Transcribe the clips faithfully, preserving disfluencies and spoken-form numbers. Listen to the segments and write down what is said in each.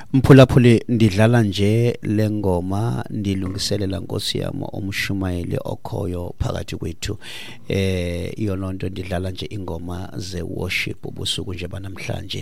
Mphulaphuli ndidlala nje lengoma ndilungiselela Nkosi yami umshumayeli okhoyo phakathi kwethu eh iyononto ndidlala nje ingoma ze worship ubusuku nje banamhlanje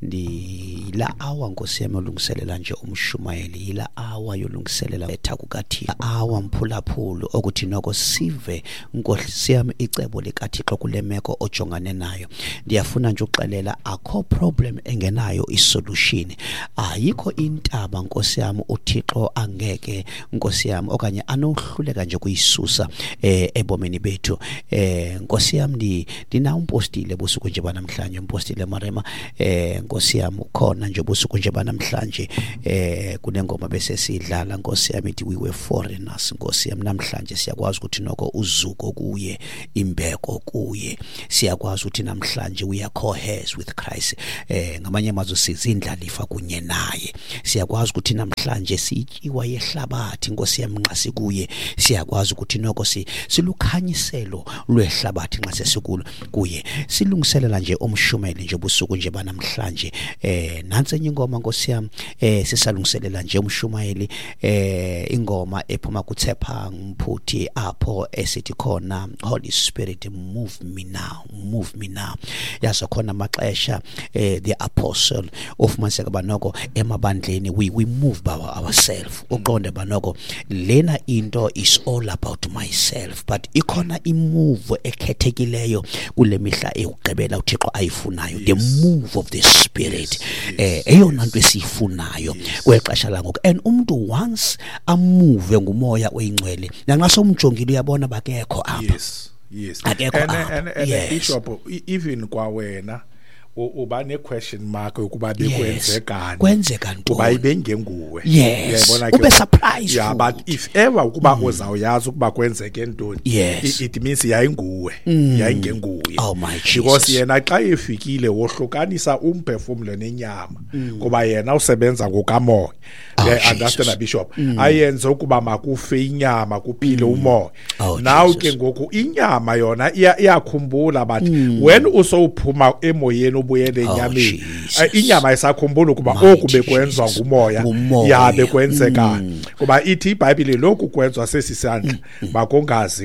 ndila hour Nkosi yami olungiselela nje umshumayeli ila hour yolungiselela ethakukathi hour mphulaphuli okuthi noko sive Nkosi yami icebo likaThixo kulemeko ojongane nayo ndiyafuna nje uxelela akho problem engenayo isolution ayikho intaba Nkosi yami uThixo angeke Nkosi yami okanye anohluleka nje kuyisusa eh ebomeni bethu eh Nkosi yami ndi dina umpostile busuku nje banamhlanje umpostile Marema eh Nkosi yami ukhona nje busuku nje banamhlanje eh kunengoma bese sidlala Nkosi yami ithi we were foreigners Nkosi yami namhlanje siyakwazi ukuthi noko uzuko kuye imbeko kuye siyakwazi ukuthi namhlanje we are co-heirs with Christ eh ngamanye amazwi sizindlalifa kunye naye siyakwazi ukuthi namhlanje sityiwa yehlabathi Nkosi yami nxa sikuye siyakwazi ukuthi noko si silukhanyiselo lwehlabathi nxa sesikulo kuye silungiselela nje umshumayeli nje busuku nje banamhlanje eh nansi enye ingoma Nkosi yami eh sisalungiselela nje umshumayeli eh ingoma ephuma kuThepha Mphuthi apho esithi khona Holy Spirit move me now move me now yaso khona maxesha eh the apostle of Maseka banoko emabandleni we we move by ourselves uqonde banoko lena into is all about myself but ikhona imove ekhethekileyo kule mihla eyugqibela uThixo ayifunayo the move of the spirit eh eyona nto esifunayo kwexesha la ngoku and umuntu once amove ngumoya oyingcwele nanxa somjongile uyabona bakekho apha yes yes akekho apha and Bishop even kwa wena uba ne question mark ukuba bekwenzekani kwenzeka ntoni kuba ibengenguwe uyabona ke ube surprise yeah but if ever ukuba uzawuyazi ukuba kwenzeke ntoni it means yayinguwe yayingenguwe oh my Jesus because yena xa efikile wohlukanisa umphefumulo nenyama kuba yena usebenza ngokamoya yeah understand Bishop ayenze ukuba makufe inyama kuphile umoya now ke ngoku inyama yona iyakhumbula but when usowuphuma emoyeni ubuyele enyameni inyama isakhumbula ukuba oku bekwenzwa ngumoya yabe kwenzeka kuba ithi iBhayibheli lokhu kwenzwa sesisandla bakongazi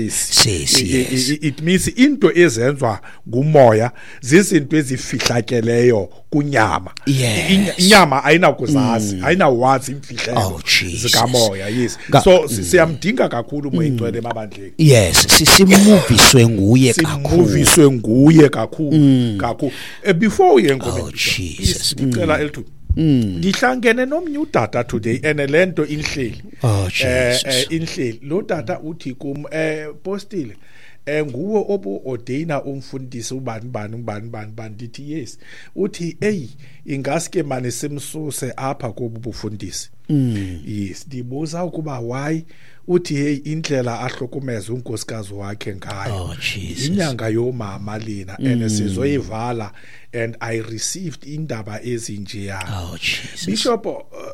wasesi it means into ezenzwa ngumoya zizinto ezifihlakeleyo kunyama inyama ayinakuzazi ayinawazi imfihlelo zikamoya yes so siyamdinga kakhulu moyingcwele emabandleni yes sisimuviswe nguye kakhulu simuviswe nguye kakhulu kakhulu before uyengoma Jesus ngicela elithu ndihlangene nomnye udata today ene lento inhleli eh inhleli lo data uthi kum eh postile eh nguwe obo ordaina umfundisi ubani bani ubani bani bandithi yes uthi hey ingaske manje simsuse apha kubu bufundisi yes ndibuza ukuba why uthi hey indlela ahlokumeza unkosikazi wakhe ngayo inyanga yomama lena ene sizoyivala and I received indaba ezinjeya Bishop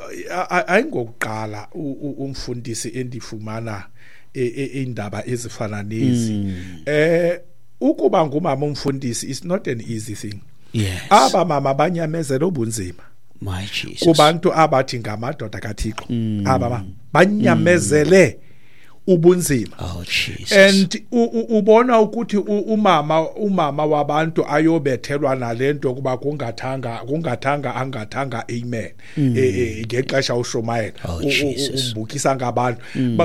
ayingokuqala umfundisi endifumana indaba ezifana nezi eh ukuba ngumama umfundisi is not an easy thing yes aba mama banyamezela obunzima my Jesus kubantu abathi ngamadoda kaThixo aba banyamezele ubunzima oh Jesus and ubona ukuthi umama umama wabantu ayobethelwa nalento kuba kungathanga kungathanga angathanga amen ngexesha ushomayela umbukisa ngabantu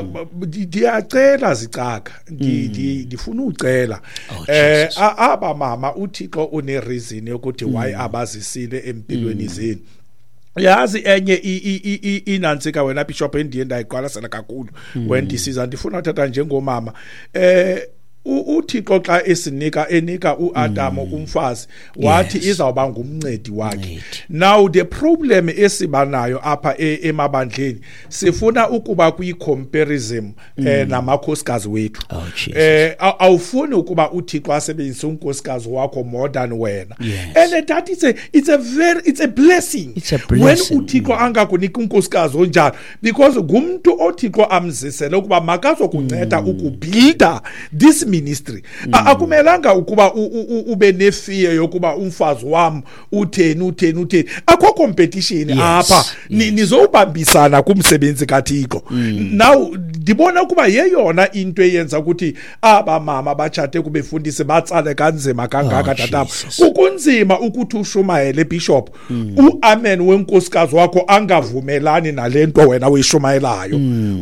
ndiyacela zicaka ndifuna ucela eh aba mama uThixo une reason ukuthi why abazisile empilweni zenu yazi enye inantsika wena Bishop endiye ndayiqwalasela kakhulu when disiza ndifuna uthatha njengomama eh uThixo xa esinika enika uAdam umfazi wathi izawuba ngumncedi wakhe now the problem esibanayo apha emabandleni sifuna ukuba kwi comparison eh namakhosikazi wethu eh awufuni ukuba uThixo asebenzise unkosikazi wakho more than wena and that is a it's a very it's a blessing when uThixo angakunika unkosikazi onjalo because ngumuntu oThixo amzisela ukuba makazokunceda ukubuilda this ministry akumelanga ukuba ube nefear yokuba umfazi wami utheni utheni utheni akho competition apha nizobambisana kumsebenzi kaThixo now ndibona ukuba yeyona into eyenza ukuthi aba mama batshate kubefundise batsale kanzima kangaka tataba ukunzima ukuthi ushumayele bishop uamen wenkosikazi wakho angavumelani nalento wena uyishumayelayo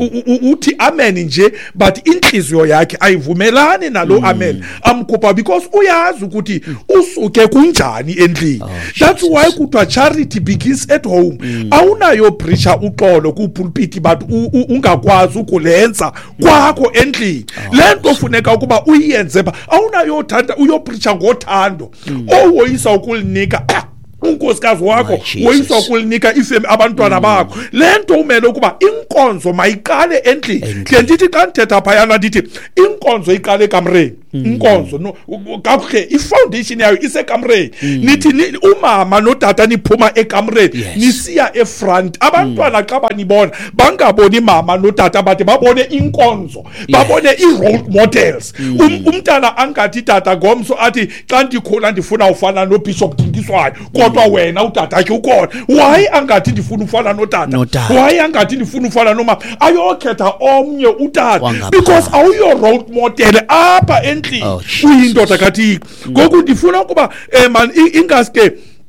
uthi amen nje but inhliziyo yakhe ayivumelani nalo amen amkhupha because uyazi ukuthi usuke kunjani endlini that's why kuthiwa charity begins at home awunayo preacher uxolo ku pulpit but ungakwazi ukulenza kwakho endlini lento ufuneka ukuba uyenze awunayo thanda uyopreacher ngothando owoyisa ukulinika unkosikazi wakho woyisa ukulinika ifemi abantwana bakho lento umele ukuba inkonzo mayiqale endlini ke ndithi xa ndithetha phayana ndithi inkonzo iqale ekamreni inkonzo no kahle ifoundation yayo isekamreni nithi umama notata niphuma ekamreni nisiya efront abantwana xa banibona bangaboni mama notata bathi babone inkonzo babone i-role models umntana angathi tata ngomso athi xa ndikhula ndifuna ufana noBishop Dingiswayo kodwa wena utata akhe ukhona why angathi ndifuna ufana notata why angathi ndifuna ufana noma ayokhetha omnye utata because awuyo role model apha endlini uyindoda kaThixo ngoku ndifuna ukuba man ingaske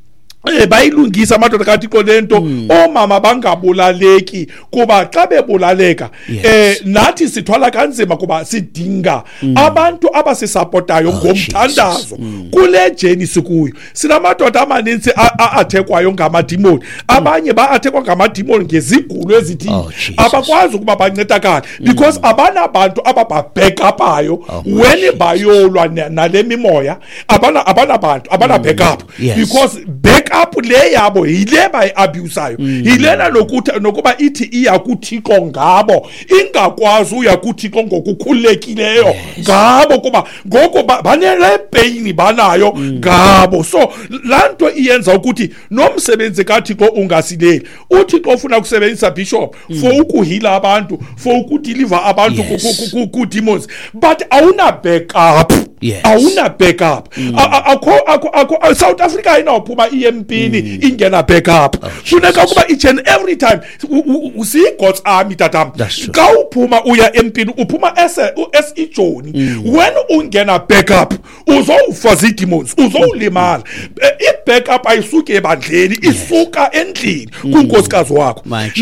eh bayilungisa amadoda kaThixo lento omama bangabulaleki kuba xa bebulaleka eh nathi sithwala kanzima kuba sidinga abantu abasisupportayo ngomthandazo kule journey sikuyo sinamadoda amaninzi athekwayo ngamadimoni abanye baathekwa ngamadimoni ngezigulo ezithi abakwazi ukuba bancedakala because abana abantu ababa backupayo when bayolwa nale mimoya abana abana abantu abana backup because back up le yabo yile bayi abusayo yilena nokuthi nokuba ithi iya kuThixo ngabo ingakwazi uya kuThixo ngokukhulekileyo ngabo kuba ngoko banele pain banayo ngabo so lanto iyenza ukuthi nomsebenzi kaThixo ungasileli uThixo ufuna ukusebenzisa bishop for ukuhila abantu for ukudeliver abantu ku demons but awuna backup awuna backup akho akho South Africa inaphuma E M P ni ingena backup funeka kuba each and every time usi God's army tatam ka uphuma uya empini uphuma as as ijoni when ungena backup uzowufaza demons uzowulimala i backup ayisuke ebandleni isuka endlini kunkosikazi wakho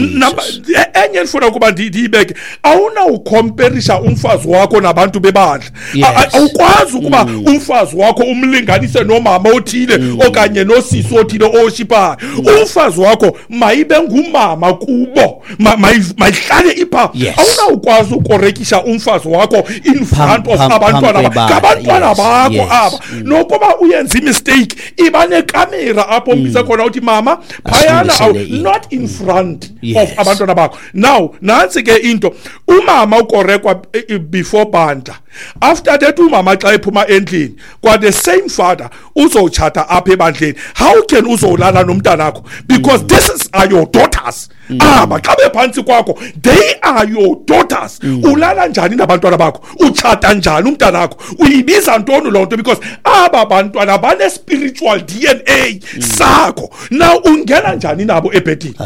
enye ufuna kuba ndibeke awuna ucomparisa umfazi wakho nabantu bebandla awukwazi ukuba umfazi wakho umlinganise nomama othile okanye nosisi othile oshipa umfazi wakho mayibe ngumama kubo mayihlale ipha awuna ukwazi ukorekisha umfazi wakho in front of abantwana abantwana bakho aba nokuba uyenza imistake ibane camera apho mbise khona uthi mama phayana not in front of abantwana bakho now nansi ke into umama ukorekwa before banda after that umama xa ephuma endlini kwa the same father uzochata apha ebandleni how can uzolala nomntana wakho because this is are your daughters aba xa bephansi kwakho they are your daughters ulala njani nabantwana bakho uchata njani umntana wakho uyibiza ntoni lonto because aba bantwana bane spiritual D N A sakho now ungena njani nabo ebhedini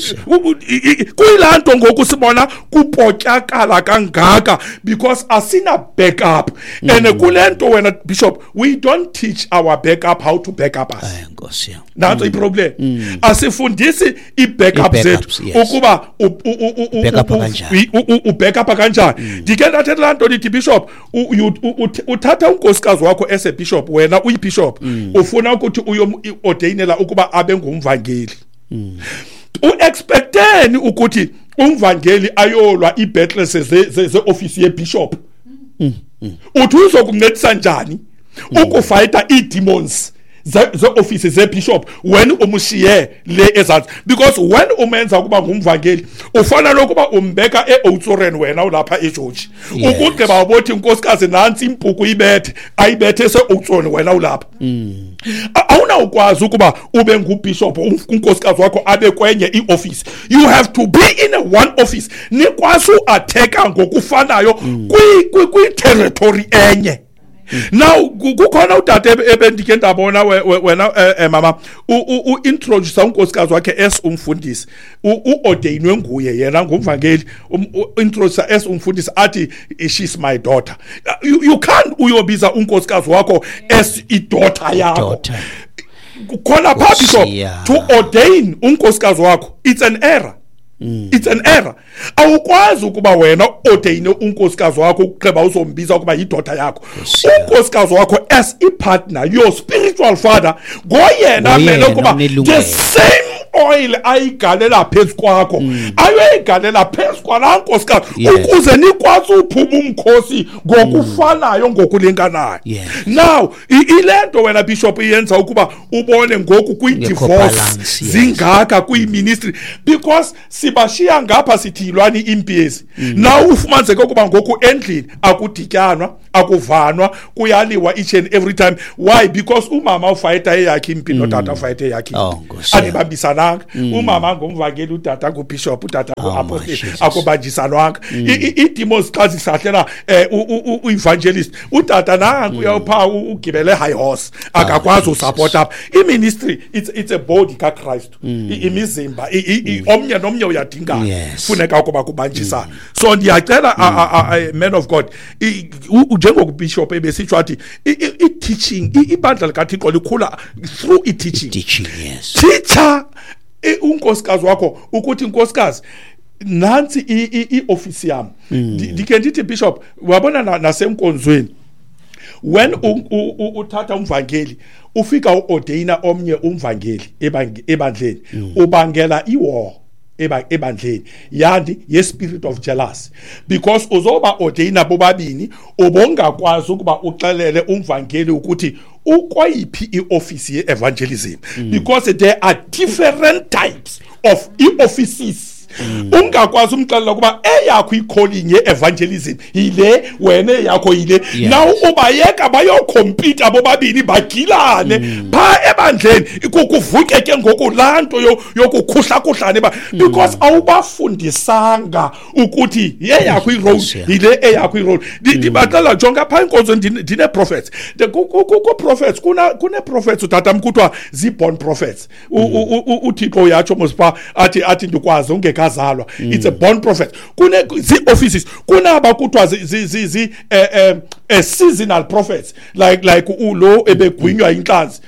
kuyilanto ngoku sibona kupotyakala kangaka because asina backup and kulento wena bishop we don't teach our backup how to back up us Nkosi that's the problem asifundisi i backup zethu ukuba u backup kanjani ndike ndathi lanto lithi bishop uthatha unkosikazi wakho ese bishop wena uyi bishop ufuna ukuthi uyo ordainela ukuba abe ngumvangeli u-expecteni ukuthi umvangeli ayolwa i-battles ze-office ye-bishop uthi uzokuncedisa njani ukufighta i-demons ze offices ze bishop when umushiye le ezansi, because when umenza kuba ngumvangeli ufana lokuba umbeka eOutsoren wena ulapha eGeorge ukugqiba ubothi inkosikazi nansi impuku ibethe ayibethe eOutsoren wena ulapha. Awuna ukwazi ukuba ube ngubishop unkosikazi wakho abe kwenye ioffice. You have to be in a one office nikwazi uattacka ngokufanayo kwi kwi territory enye. Now kukhona udade ebendike ndabona wena mama u introduce unkosikazi wakhe as umfundisi uordainwe nguye yena ngumvangeli introduce as umfundisi athi she's my daughter. You, you can't uyobiza unkosikazi wakho as idaughter yakho. Khona phabisho to ordain unkosikazi wakho, it's an error. Mm. It's an error. Awukwazi ukuba wena ordaine unkosikazi wakho ukugqiba uzombiza ukuba yidaughter yakho. Unkosikazi wakho as a partner, your spiritual father, ngoyena mele ukuba the same oil ayigalela phezu kwakho ayoyigalela phezu kwala nkosikazi ukuze nikwazi uphuma umkhosi ngokufanayo ngokulinganayo. Now ilento wena bishop iyenza ukuba ubone ngoku kwi divorce zingaka kwi ministry, because sibashiya ngapha sithilwani impiyezi. Now ufumanzeke ukuba ngoku endlini akudityanwa akuvanwa kuyaliwa each and every time. Why? Because umama ufighter eyakhe impi notata ufighter eyakhe impi anibambisana. Umama ngumvangeli utata ngubishop utata nguapostle akubanjisanwanga. Idemons xa zisahlela uevangelist utata nanku uyawupha ugibele high horse akakwazi usupport up iministry. It's it's a body ka Christ imizimba omnye nomnye uyadinga funeka ukuba kubanjisana. So ndiyacela man of God njengokubishop ebesitsho athi i-teaching ibandla likaThixo likhula through i-teaching. Teaching, yes. Teacher unkosikazi wakho ukuthi inkosikazi nansi i-office yami ndike ndithi bishop wabona nasenkonzweni when uthatha umvangeli ufika uordaina omnye umvangeli ebandleni ubangela iwar ebandleni yandi ye spirit of jealousy, because uzoba ordaina bobabini ubongakwazi ukuba uxelele umvangeli ukuthi ukwayiphi ioffice ye evangelism, because there are different types of offices. Ungakwazi umxelela kuba eyakho i-calling ye-evangelism yile wena yakho yile. Now ubayeka bayocompete abobabini bagilane pha ebandleni kukuvuke ke ngokulanto yokukhuhlakuhlane ba, because awubafundisanga ukuthi yeyakho i-role yile eyakho i-role. Ndibaxela jonga pha inkonzweni ndine prophets ku prophets kuna kune prophets utata mkuthiwa zi-born prophets. uThixo yatsho mosipha athi athi ndikwazi unge kazalwa. It's a born prophet. Kune zi offices kunaba kuthiwa zi zi zi a seasonal prophets like like ulo ebegwinywa inhlanzi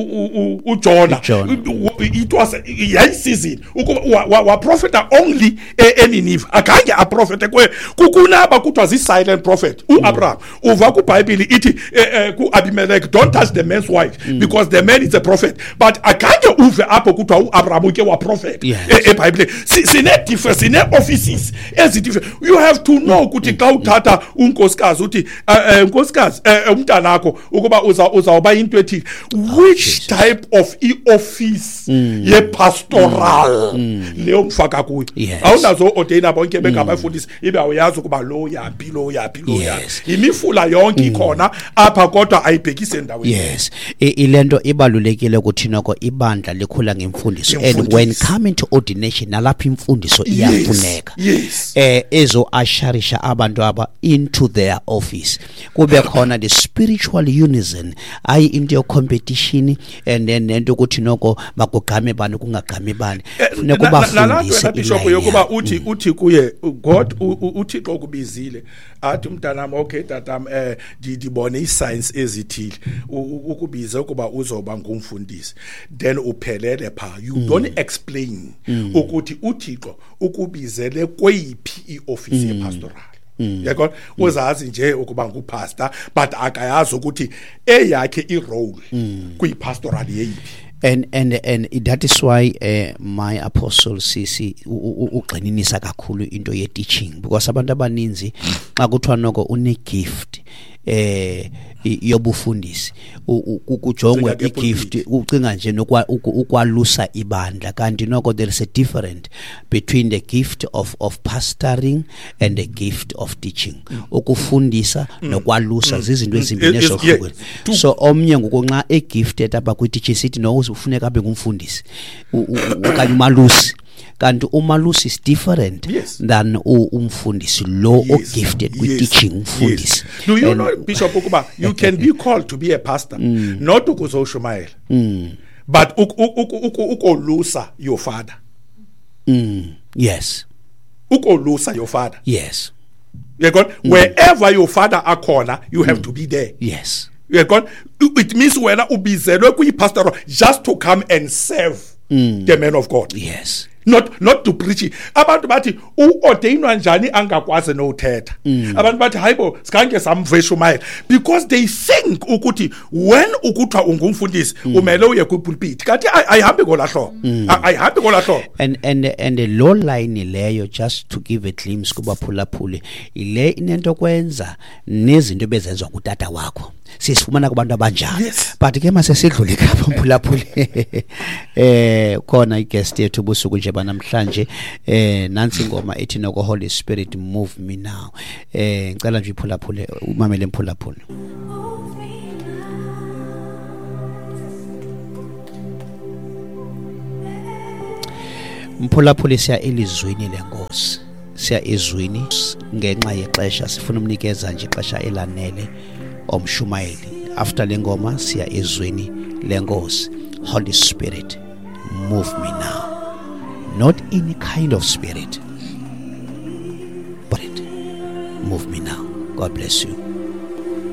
uJona. It was a season ukuba wa prophet only eNineveh akhange a prophet kwe kunaba kuthiwa zi silent prophet. uAbraham uva ku Bible ithi ku Abimelech don't touch the man's wife because the man is a prophet, but akhange uve apho kuthiwa uAbraham ke wa prophet eBible. Sine difference in offices as different. You have to know ukuthi xa uthatha unkosikazi uthi unkosikazi umntanakho ukuba uza uzawuba into ethi which type of e-office ye pastoral leyo mfaka kuyo. Awunazo ordaina bonke bengabafundisi ibe awuyazi ukuba lo yaphi lo yaphi lo yaphi imifula yonke ikhona apha kodwa ayibhekise endaweni. Yes, ilento ibalulekile ukuthi noko ibandla likhula ngemfundiso, and when coming to ordination nalapha imfundiso iyafuneka. Eh ezo asharisha abantu aba into their office kube khona the spiritual unison, ayi into competition and then nento ukuthi noko bakugame bani kungagame bani funeka ubafundise bishop yokuba uthi uthi kuye God uThixo ukubizile athi umntanami okay tatam eh ndibone isigns ezithile ukubiza ukuba uzoba ngumfundisi, then uphelele pha you don't explain ukuthi uThixo ukubizele kweyiphi ioffice yepastoral. Yekho uzazi nje ukuba ngupastor but akayazi ukuthi eyakhe irole kwipastoral yeyiphi. And and and that is why uh, my apostle Sisi ugxininisa kakhulu into ye teaching, because abantu abaninzi xa kuthiwa noko une gift eh yobufundisi kujongwe igift ucinga nje ukwalusa ibandla kanti noko there is a difference between the gift of of pastoring and the gift of teaching. Ukufundisa nokwalusa zizinto ezimbini ezohlukene. So omnye ngokunxa e gifted apha kwi teaching sithi no ufuneka abe ngumfundisi okanye umalusi. Kanti umalusi is different yes. than umfundisi lo yes. gifted with yes. teaching umfundisi. Yes. Do you and, know Bishop Ukuba, you can be called to be a pastor mm. not ukuzoshumayela mm. but ukolusa your father. Mm. Yes. Ukolusa your father. Yes. You got mm. wherever your father akhona you have mm. to be there. Yes. You got it means wena ubizelwe kwi pastor just to come and serve mm. the man of God. Yes. Not not to preach. Abantu bathi uordainwa njani angakwazi nothetha. Abantu bathi hayibo sikange samveshumayela because they think ukuthi when ukuthiwa ungumfundisi umele uye ku pulpit. Kanti ayihambi kolahlo. Ayihambi kolahlo. And and and the low line leyo just to give a glimpse kubaphulaphule ile inento kwenza nezinto bezenziwa ngutata wakho. Sisifumana kubantu abanjani. Yes. But ke mase sidlule kapha mphulaphule. Eh khona iguest yethu busuku nje banamhlanje eh nansi ingoma ethi noko Holy Spirit move me now. Eh ngicela nje iphulaphule umamele mphulaphule. Mphulaphule siya elizwini lenkosi. Siya ezwini ngenxa yexesha sifuna umnikeza nje ixesha elanele omshumayeli. After lengoma siya ezwini lenkosi. Holy Spirit move me now. Not any kind of spirit, but it move me now. God bless you.